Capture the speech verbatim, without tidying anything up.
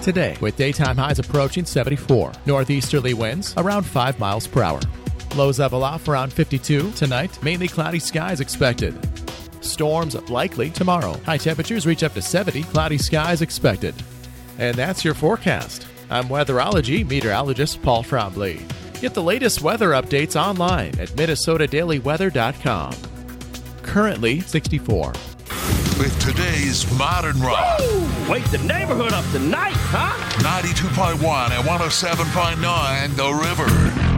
today with daytime highs approaching seventy-four. Northeasterly winds around five miles per hour. Lows level off around fifty-two. Tonight, mainly cloudy skies expected. Storms likely tomorrow. High temperatures reach up to seventy. Cloudy skies expected. And that's your forecast. I'm weatherology meteorologist Paul Trombley. Get the latest weather updates online at Minnesota Daily Weather dot com. Currently sixty-four. With today's Modern Rock. Woo! Wake the neighborhood up tonight, huh? ninety-two point one and one oh seven point nine The River.